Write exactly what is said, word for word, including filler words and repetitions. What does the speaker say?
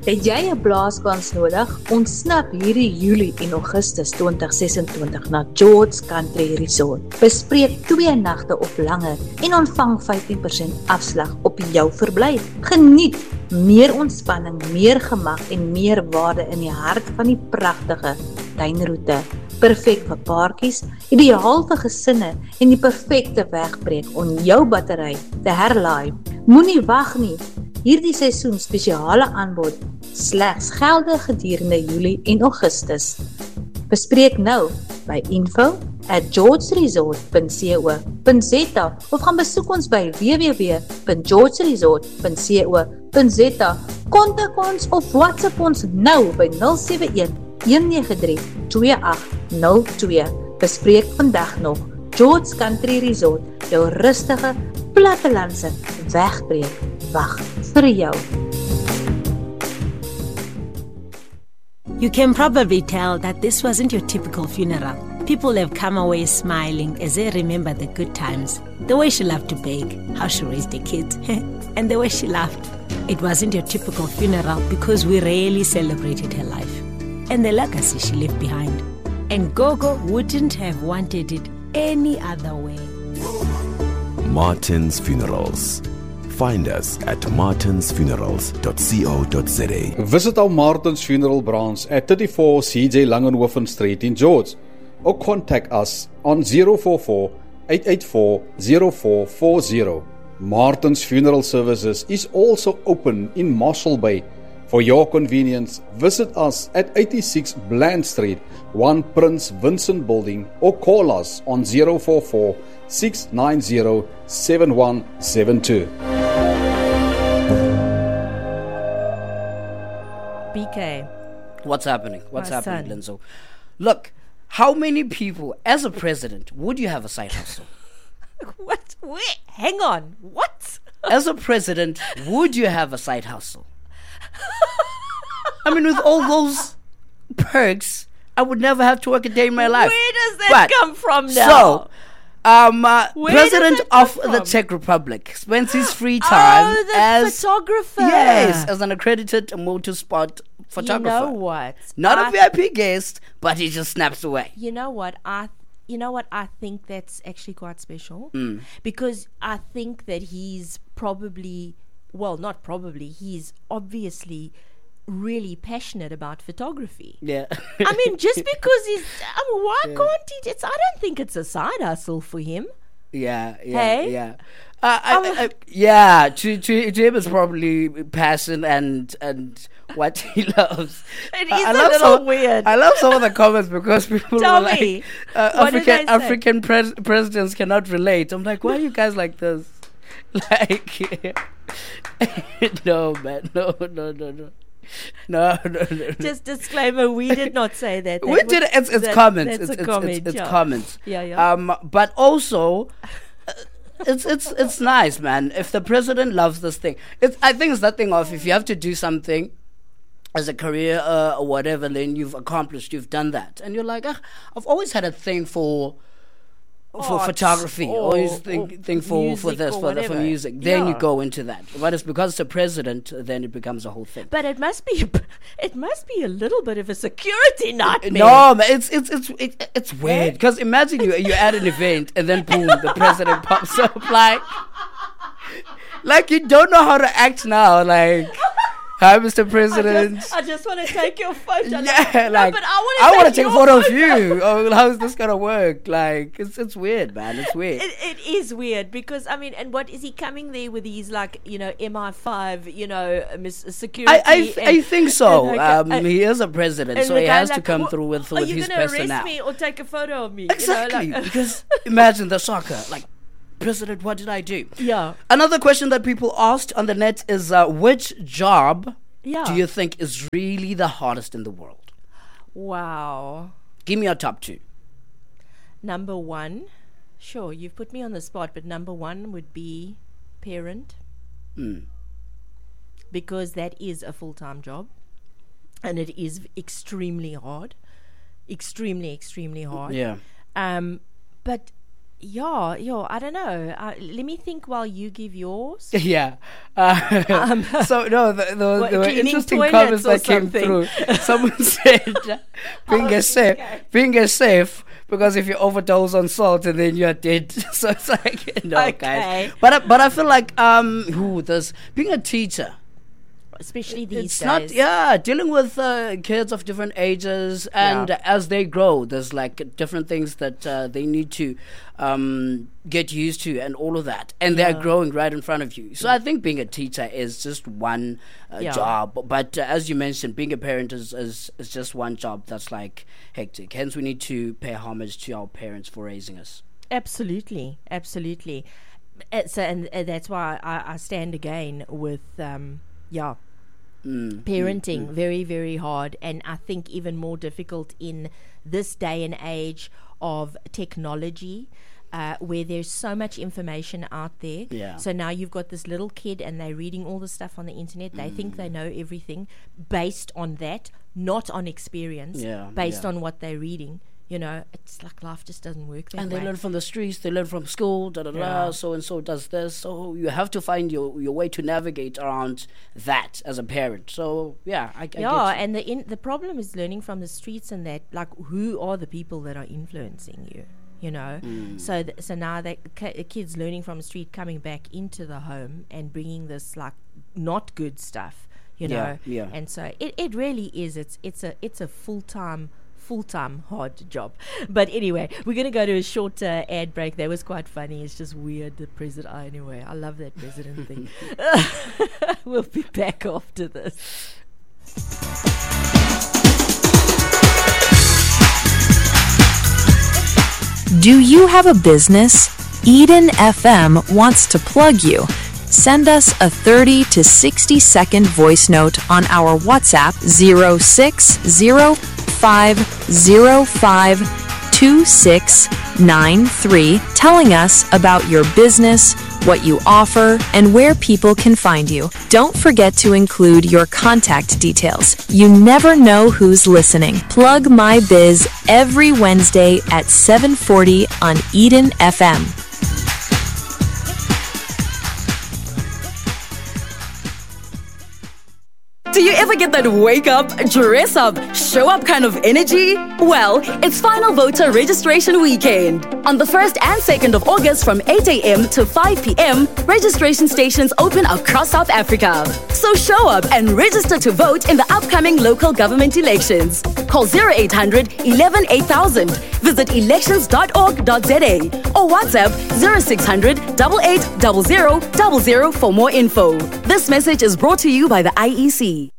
Het jy 'n blaaskans nodig? Ontsnap hierdie Julie en Augustus twintig sesentwintig na George Country Resort. Bespreek twee nagte op langer en ontvang vyftien persent afslag op jou verblyf. Geniet meer ontspanning, meer gemak en meer waarde in die hart van die pragtige tuinroete. Perfek vir paartjies, ideaal vir gesinne en die perfekte wegbreek om jou battery te herlaai. Moenie wag nie. Hierdie seisoen spesiale aanbod slegs geldig gedurende Julie en Augustus. Bespreek nou by info at georgeresort dot co dot za of gaan besoek ons by w w w dot georgeresort dot co dot za. Kontak ons of WhatsApp ons nou by nul sewe een, een nege drie, twee agt nul twee. Bespreek vandag nog. George Country Resort, jou rustige, plattelandse wegbreek. Wag vir jou. You can probably tell that this wasn't your typical funeral. People have come away smiling as they remember the good times, the way she loved to bake, how she raised the kids, and the way she laughed. It wasn't your typical funeral because we rarely celebrated her life and the legacy she left behind. And Gogo wouldn't have wanted it any other way. Martin's Funerals. Find us at martins funerals dot co dot za. Visit our Martin's Funeral branch at thirty-four C J Langenhoven Street in George, or contact us on zero four four, eight eight four, zero four four zero. Martin's Funeral Services is also open in Marshall Bay. For your convenience, visit us at eighty-six Bland Street, one Prince Vincent Building, or call us on zero four four, six nine zero, seven one seven two. B K. What's happening? What's My happening, son. Linzo? Look, how many people, as a president, would you have a side hustle? What? Wait, hang on. What? As a president, would you have a side hustle? I mean, with all those perks, I would never have to work a day in my life. Where does that But, come from now? So, um, uh, Where does President that come of from? the Czech Republic spends his free time Oh, the as photographer. yes, as an accredited motorsport photographer. You know what? Not I a V I P guest, but he just snaps away. You know what? I you know what? I think that's actually quite special Mm. because I think that he's probably, well, not probably, he's obviously really passionate about photography. Yeah. I mean, just because he's, I mean, why can't he? It's, I don't think it's a side hustle for him. Yeah, yeah, Hey? yeah. Uh, I, I, I, yeah, to, to, to him it's probably passion and and what he loves. It I- is I a love little some, weird. I love some of the comments because people Tell are like, me. uh, What did African they say? African pres- presidents cannot relate. I'm like, why are you guys like this? Like, no, man, no, no, no, no. No, no, no, no. Just disclaimer: we did not say that. That we was- did it. It's, it's that- comments. That's It's, a it's, comment. it's, it's yeah. comments. Yeah, yeah. Um, but also, uh, it's it's it's nice, man. If the president loves this thing, it's I think it's that thing of if you have to do something as a career uh, or whatever, then you've accomplished, you've done that, and you're like, ah, I've always had a thing for. For Art photography, or- always or think, think for, for music this, or for, the, for whatever. music. Then you Yeah. go into that. But it's because it's a president, then it becomes a whole thing. But it must be, it must be a little bit of a security nightmare. No, man, it's it's it's it, it's weird because imagine you you at an event and then boom, the president pops up like like you don't know how to act now. Like, hi, Mister I President. just, I just want to take your photo. Yeah, no, like but I want I to want take, to take a your photo of you. Oh, how is this gonna work? Like, it's it's weird, man. It's weird. It, it is weird because I mean, and what is he coming there with these like you know M I five you know mis- security? I, I, and- I think so. and, like, Um, uh, he is a president, and so the he guy has to like, come "Well, through with, are with you his gonna arrest personnel. me or take a photo of me? Exactly, You know, like, because imagine the soccer. Like, President, what did I do? yeah, Another question that people asked on the net is uh, which job yeah. do you think is really the hardest in the world? Wow. Give me your top two. Number one, sure, you've put me on the spot, but number one would be parent. Mm. Because that is a full-time job and it is extremely hard. Extremely, extremely hard. Yeah. Um, but Yeah, yeah, I don't know. Uh, let me think while you give yours. Yeah. Uh, um, so, no, the, the, what, there were interesting comments that came through. Someone said, being oh, a safe, okay. being a safe, because if you overdose on salt and then you're dead. So it's like, no, okay. guys. But, I- but I feel like, um, ooh, there's, being a teacher, especially these it's days. not, yeah, dealing with uh, kids of different ages, and Yeah. as they grow, there's like different things that uh, they need to um, get used to, and all of that, and they're Yeah. growing right in front of you. So I think being a teacher is just one uh, Yeah. job, but uh, as you mentioned, being a parent is, is is just one job that's like hectic. Hence, we need to pay homage to our parents for raising us. Absolutely, absolutely. Uh, so, and uh, that's why I, I stand again with, um, yeah. Mm, parenting, mm, mm. very, very hard, and I think even more difficult in this day and age of technology, uh, where there's so much information out there. Yeah. So now you've got this little kid and they're reading all the stuff on the internet. They mm. think they know everything based on that, not on experience, Yeah, based yeah. on what they're reading. You know, it's like life just doesn't work that And way. they learn from the streets, they learn from school, da da da, Yeah. so and so does this. So you have to find your, your way to navigate around that as a parent. So, yeah, I, I yeah, get you. and the in, the problem is learning from the streets, and that, like, who are the people that are influencing you? You know, Mm. so th- so now that ki- kids learning from the street, coming back into the home and bringing this like not good stuff, you Yeah, know, yeah. and so it, it really is. It's it's a it's a full time. full-time hard job. But anyway, we're going to go to a short uh, ad break. That was quite funny. It's just weird, the president. Oh, anyway, I love that president thing. We'll be back after this. Do you have a business? Eden F M wants to plug you. Send us a thirty to sixty second voice note on our WhatsApp zero six zero five zero five two six nine three, telling us about your business, what you offer, and where people can find you. Don't forget to include your contact details. You never know who's listening. Plug My Biz every Wednesday at seven forty on Eden F M. Do you ever get that wake up, dress up, show up kind of energy? Well, it's Final Voter Registration Weekend. On the first and second of August from eight a.m. to five p.m, registration stations open across South Africa. So show up and register to vote in the upcoming local government elections. Call zero eight hundred eleven eight thousand, visit elections dot org dot za or WhatsApp zero six hundred eight eight zero zero zero zero for more info. This message is brought to you by the I E C.